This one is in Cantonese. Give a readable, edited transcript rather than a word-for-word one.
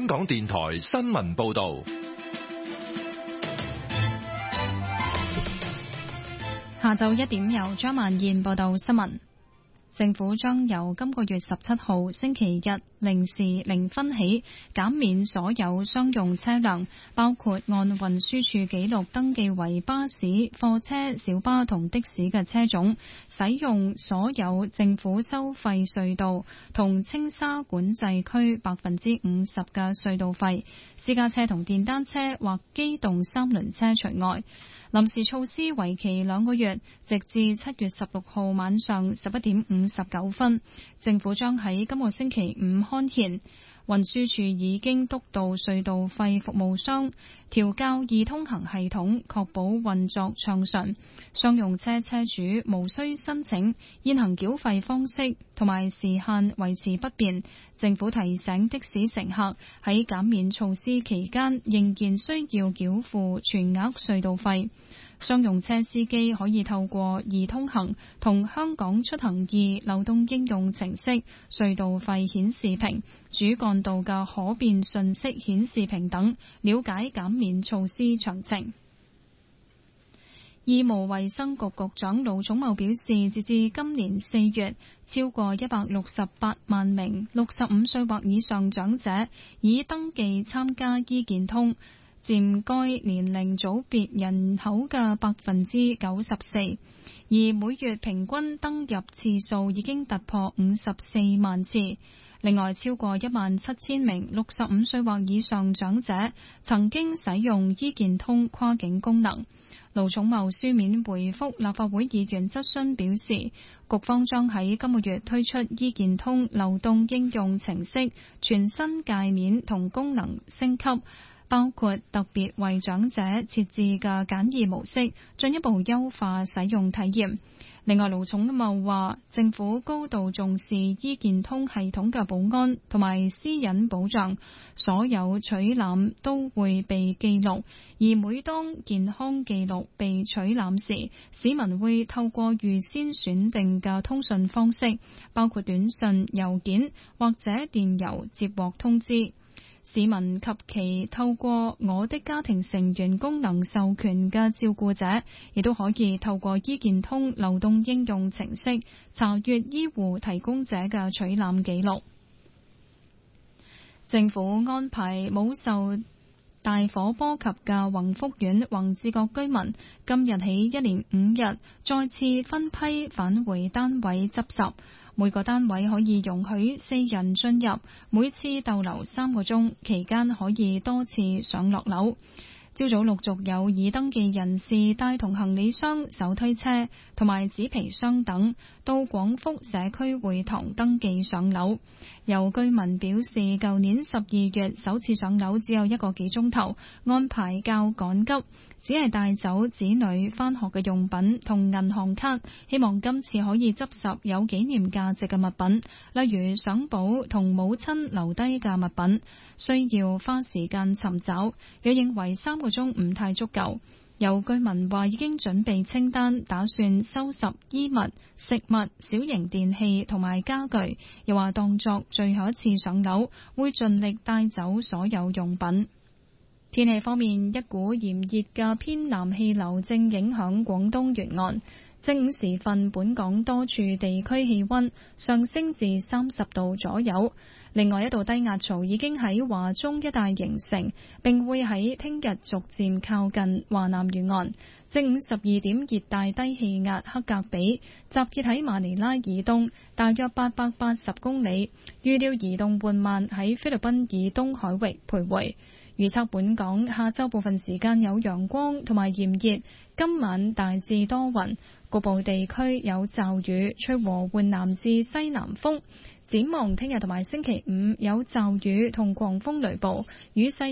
香港電台新聞報道。 下晝1點由張曼燕報道新聞。政府將由今個月17號星期日0時0分起減免所有商用車輛，包括按運輸署記錄登記為巴士、貨車、小巴同的士嘅車種，使用所有政府收費隧道同青沙管制區50%嘅隧道費，私家車同電單車或機動三輪車除外。臨時措施為期2個月，直至7月16號晚上11點59分。政府將喺今個星期五刊憲。運輸署已經督導隧道費服務商調校易通行系統，確保運作暢順。商用車車主無需申請，現行繳費方式同埋時限維持不變。政府提醒的士乘客喺減免措施期間仍然需要繳付全額隧道費。商用車司機可以透過易通行同香港出行易流動應用程式、隧道費顯示屏、主幹道嘅可變信息顯示屏等，了解減免措施詳情。醫務衛生局局長盧寵茂表示，截至今年4月，超過168萬名65歲或以上長者已登記參加醫健通，佔該年齡組別人口嘅94%，而每月平均登入次數已經突破54萬次。另外，超過17000名65歲或以上長者曾經使用醫健通跨境功能。盧寵茂書面回覆立法會議員質詢表示，局方將喺今個月推出醫健通流動應用程式全新界面同功能升級，包括特別為長者設置嘅簡易模式，進一步優化使用體驗。另外，盧寵茂話，政府高度重視醫健通系統嘅保安同埋私隱保障，所有取覽都會被記錄，而每當健康記錄被取覽時，市民會透過預先選定嘅通訊方式，包括短信、郵件或者電郵接獲通知。市民及其透過我的家庭成員功能授權嘅照顧者，亦都可以透過醫健通流動應用程式查閱醫護提供者嘅取覽記錄。政府安排冇受大火波及嘅宏福苑宏志閣居民，今日起1連5日再次分批返回單位執拾。每個單位可以容許4人進入，每次逗留3個鐘，期間可以多次上落樓。朝早陸續有已登記人士帶同行李箱、手推車同埋紙皮箱等到廣福社區會堂登記上樓。有居民表示，舊年12月首次上樓只有1個幾鐘頭，安排較趕急，只係帶走子女返學嘅用品同銀行卡，希望今次可以執拾有紀念價值嘅物品，例如相簿同母親留低嘅物品，需要花時間尋找，又認為3個鐘唔太足夠。有居民話已經準備清單，打算收拾衣物、食物、小型電器同埋家具，又話當作最後一次上樓，會盡力帶走所有用品。天氣方面，一股炎熱嘅偏南氣流正影響廣東沿岸。正午時分，本港多處地區氣溫上升至30度左右。另外一道低壓槽已經喺華中一帶形成，並會喺聽日逐漸靠近華南沿岸。正午12點，熱帶低氣壓克格比集結喺馬尼拉以東大約880公里，預料移動緩慢喺菲律賓以東海域徘徊。預測本港下週部分時間有陽光同埋炎熱，今晚大致多雲，局部地區有驟雨，吹和緩南至西南風。展望聽日同埋星期五有驟雨同狂風雷暴，雨勢